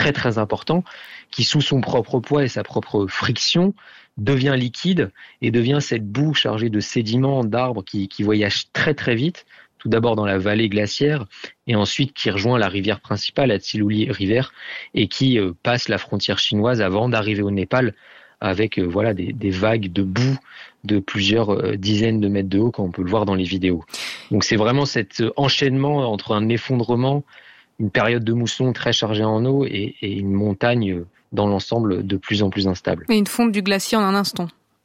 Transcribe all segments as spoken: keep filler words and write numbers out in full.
très très important, qui sous son propre poids et sa propre friction devient liquide et devient cette boue chargée de sédiments, d'arbres qui, qui voyagent très très vite, tout d'abord dans la vallée glaciaire et ensuite qui rejoint la rivière principale, la Tsiluli River, et qui euh, passe la frontière chinoise avant d'arriver au Népal avec euh, voilà des, des vagues de boue de plusieurs euh, dizaines de mètres de haut, comme on peut le voir dans les vidéos. Donc c'est vraiment cet enchaînement entre un effondrement, une période de mousson très chargée en eau et, et une montagne euh, dans l'ensemble de plus en plus instable. Et une fonte du glacier en un instant.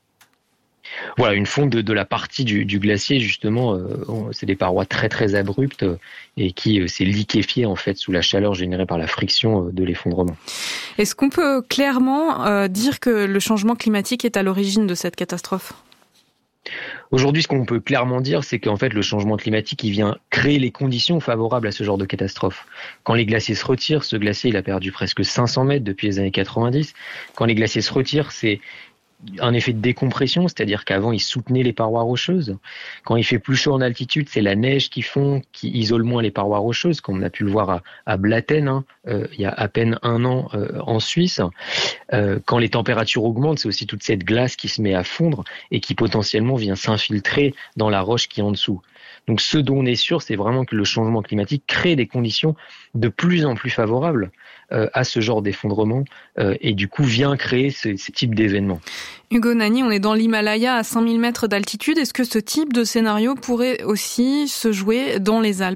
Voilà, une fonte de, de la partie du, du glacier, justement, euh, c'est des parois très très abruptes euh, et qui euh, s'est liquéfié en fait sous la chaleur générée par la friction euh, de l'effondrement. Est-ce qu'on peut clairement euh, dire que le changement climatique est à l'origine de cette catastrophe ? Aujourd'hui, ce qu'on peut clairement dire, c'est qu'en fait, le changement climatique, il vient créer les conditions favorables à ce genre de catastrophe. Quand les glaciers se retirent, ce glacier, il a perdu presque cinq cents mètres depuis les années quatre-vingt-dix. Quand les glaciers se retirent, c'est un effet de décompression, c'est-à-dire qu'avant, ils soutenaient les parois rocheuses. Quand il fait plus chaud en altitude, c'est la neige qui fond, qui isole moins les parois rocheuses, comme on a pu le voir à, à Blatten, hein, euh, il y a à peine un an euh, en Suisse. Euh, quand les températures augmentent, c'est aussi toute cette glace qui se met à fondre et qui potentiellement vient s'infiltrer dans la roche qui est en dessous. Donc ce dont on est sûr, c'est vraiment que le changement climatique crée des conditions de plus en plus favorables euh, à ce genre d'effondrement euh, et du coup vient créer ce, ce type d'événements. Hugo Nani, on est dans l'Himalaya à cinq mille mètres d'altitude. Est-ce que ce type de scénario pourrait aussi se jouer dans les Alpes ?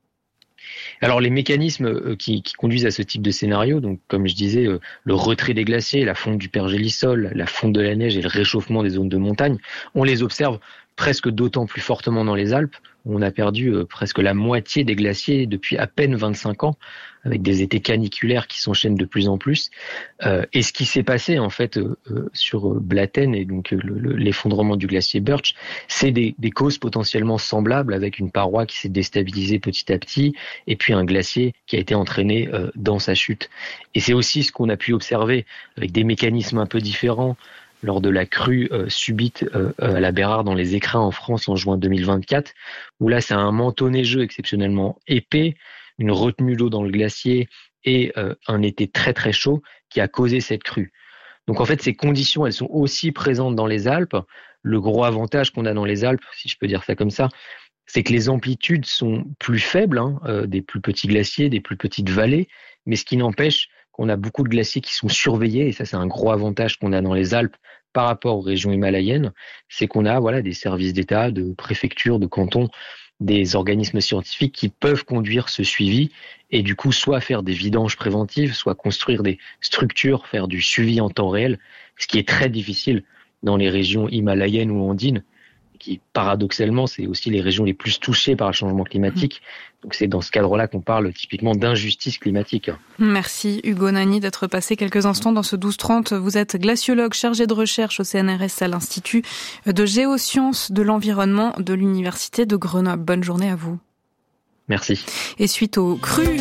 Alors les mécanismes qui, qui conduisent à ce type de scénario, donc comme je disais, le retrait des glaciers, la fonte du pergélisol, la fonte de la neige et le réchauffement des zones de montagne, on les observe presque d'autant plus fortement dans les Alpes, où on a perdu euh, presque la moitié des glaciers depuis à peine vingt-cinq ans, avec des étés caniculaires qui s'enchaînent de plus en plus. Euh, et ce qui s'est passé en fait euh, sur Blatten et donc le, le, l'effondrement du glacier Birch, c'est des, des causes potentiellement semblables, avec une paroi qui s'est déstabilisée petit à petit, et puis un glacier qui a été entraîné euh, dans sa chute. Et c'est aussi ce qu'on a pu observer avec des mécanismes un peu différents lors de la crue euh, subite euh, à la Bérarde dans les Écrins en France en juin deux mille vingt-quatre, où là c'est un manteau neigeux exceptionnellement épais, une retenue d'eau dans le glacier et euh, un été très très chaud qui a causé cette crue. Donc en fait ces conditions elles sont aussi présentes dans les Alpes. Le gros avantage qu'on a dans les Alpes, si je peux dire ça comme ça, c'est que les amplitudes sont plus faibles, hein, euh, des plus petits glaciers, des plus petites vallées, mais ce qui n'empêche qu'on a beaucoup de glaciers qui sont surveillés, et ça c'est un gros avantage qu'on a dans les Alpes par rapport aux régions himalayennes, c'est qu'on a voilà des services d'État, de préfectures, de cantons, des organismes scientifiques qui peuvent conduire ce suivi et du coup soit faire des vidanges préventives, soit construire des structures, faire du suivi en temps réel, ce qui est très difficile dans les régions himalayennes ou andines, qui paradoxalement c'est aussi les régions les plus touchées par le changement climatique. Donc c'est dans ce cadre-là qu'on parle typiquement d'injustice climatique. Merci Hugo Nani d'être passé quelques instants dans ce douze trente. Vous êtes glaciologue chargé de recherche au C N R S à l'Institut de géosciences de l'environnement de l'Université de Grenoble. Bonne journée à vous. Merci. Et suite aux crues...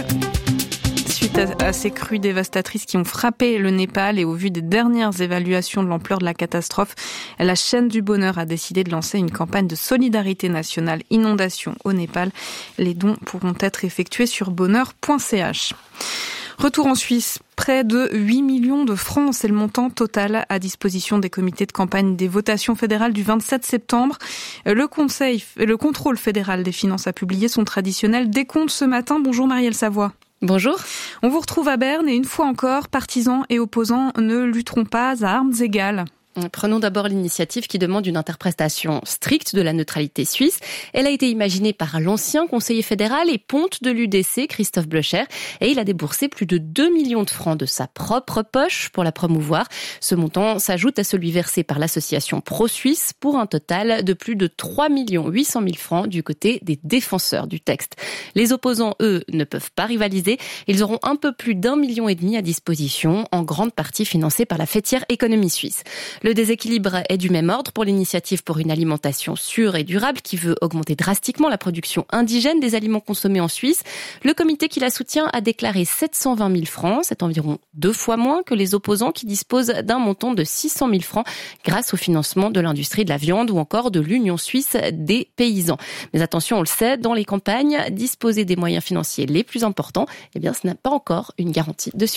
Suite à ces crues dévastatrices qui ont frappé le Népal et au vu des dernières évaluations de l'ampleur de la catastrophe, la chaîne du bonheur a décidé de lancer une campagne de solidarité nationale inondation au Népal. Les dons pourront être effectués sur bonheur point c h. Retour en Suisse, près de huit millions de francs, c'est le montant total à disposition des comités de campagne des votations fédérales du vingt-sept septembre. Le Conseil, le contrôle fédéral des finances a publié son traditionnel décompte ce matin. Bonjour Marielle Savoie. Bonjour. On vous retrouve à Berne et une fois encore, partisans et opposants ne lutteront pas à armes égales. Prenons d'abord l'initiative qui demande une interprétation stricte de la neutralité suisse. Elle a été imaginée par l'ancien conseiller fédéral et ponte de l'U D C, Christophe Blocher, et il a déboursé plus de deux millions de francs de sa propre poche pour la promouvoir. Ce montant s'ajoute à celui versé par l'association Pro-Suisse pour un total de plus de trois millions huit cent mille francs du côté des défenseurs du texte. Les opposants, eux, ne peuvent pas rivaliser. Ils auront un peu plus d'un million et demi à disposition, en grande partie financés par la fêtière économie suisse. Le déséquilibre est du même ordre pour l'initiative pour une alimentation sûre et durable qui veut augmenter drastiquement la production indigène des aliments consommés en Suisse. Le comité qui la soutient a déclaré sept cent vingt mille francs, c'est environ deux fois moins que les opposants qui disposent d'un montant de six cent mille francs grâce au financement de l'industrie de la viande ou encore de l'Union suisse des paysans. Mais attention, on le sait, dans les campagnes, disposer des moyens financiers les plus importants, eh bien, ce n'est pas encore une garantie de succès.